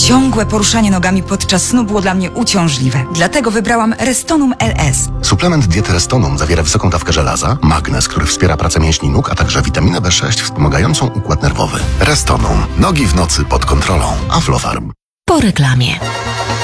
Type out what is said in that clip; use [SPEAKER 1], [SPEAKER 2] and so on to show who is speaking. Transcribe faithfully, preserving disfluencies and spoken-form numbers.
[SPEAKER 1] Ciągłe poruszanie nogami podczas snu było dla mnie uciążliwe. Dlatego wybrałam Restonum L S.
[SPEAKER 2] Suplement diety Restonum zawiera wysoką dawkę żelaza, magnez, który wspiera pracę mięśni nóg, a także witaminę B sześć wspomagającą układ nerwowy. Restonum. Nogi w nocy pod kontrolą. Aflofarm.
[SPEAKER 3] Po reklamie.